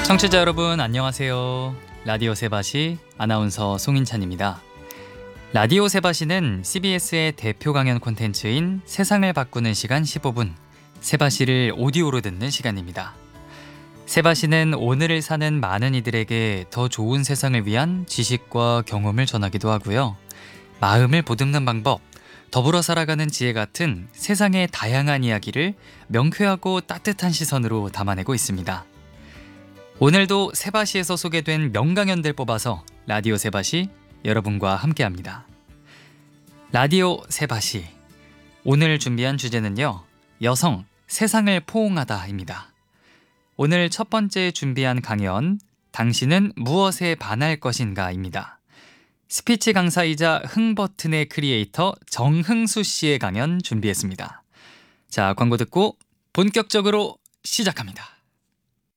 청취자 여러분 안녕하세요. 라디오 세바시 아나운서 송인찬입니다. 라디오 세바시는 CBS의 대표 강연 콘텐츠인 세상을 바꾸는 시간 15분, 세바시를 오디오로 듣는 시간입니다. 세바시는 오늘을 사는 많은 이들에게 더 좋은 세상을 위한 지식과 경험을 전하기도 하고요. 마음을 보듬는 방법, 더불어 살아가는 지혜 같은 세상의 다양한 이야기를 명쾌하고 따뜻한 시선으로 담아내고 있습니다. 오늘도 세바시에서 소개된 명강연들 뽑아서 라디오 세바시 여러분과 함께합니다. 라디오 세바시, 오늘 준비한 주제는요, 여성, 세상을 포옹하다입니다. 오늘 첫 번째 준비한 강연, 당신은 무엇에 반할 것인가입니다. 스피치 강사이자 흥버튼의 크리에이터 정흥수 씨의 강연 준비했습니다. 자, 광고 듣고 본격적으로 시작합니다.